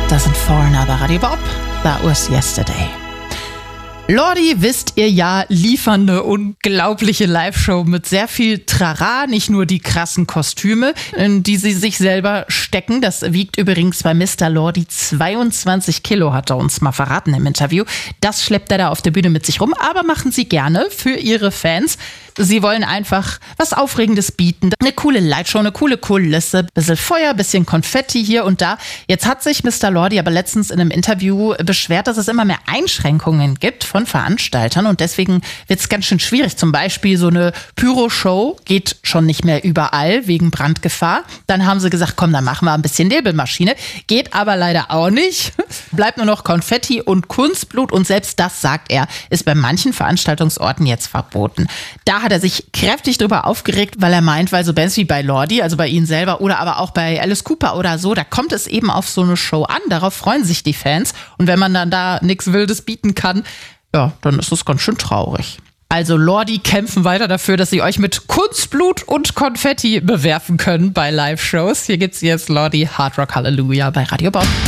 Doesn't Foreigner bei Radio Bob. That was yesterday. Lordi, wisst ihr ja, liefern eine unglaubliche Live-Show mit sehr viel Trara, nicht nur die krassen Kostüme, in die sie sich selber stecken. Das wiegt übrigens bei Mr. Lordi 22 Kilo, hat er uns mal verraten im Interview. Das schleppt er da auf der Bühne mit sich rum, aber machen sie gerne für ihre Fans. Sie wollen einfach was Aufregendes bieten, eine coole Lightshow, eine coole Kulisse, bisschen Feuer, bisschen Konfetti hier und da. Jetzt hat sich Mr. Lordi aber letztens in einem Interview beschwert, dass es immer mehr Einschränkungen gibt von Veranstaltern und deswegen wird es ganz schön schwierig. Zum Beispiel so eine Pyro-Show geht schon nicht mehr überall wegen Brandgefahr. Dann haben sie gesagt, komm, dann machen wir ein bisschen Nebelmaschine. Geht aber leider auch nicht. Bleibt nur noch Konfetti und Kunstblut und selbst das, sagt er, ist bei manchen Veranstaltungsorten jetzt verboten. Da hat er sich kräftig drüber aufgeregt, weil er meint, weil so Bands wie bei Lordi, also bei ihnen selber oder aber auch bei Alice Cooper oder so, da kommt es eben auf so eine Show an, darauf freuen sich die Fans und wenn man dann da nichts Wildes bieten kann, ja, dann ist das ganz schön traurig. Also Lordi kämpfen weiter dafür, dass sie euch mit Kunstblut und Konfetti bewerfen können bei Live-Shows. Hier gibt's jetzt Lordi Hard Rock Hallelujah bei Radio Bob.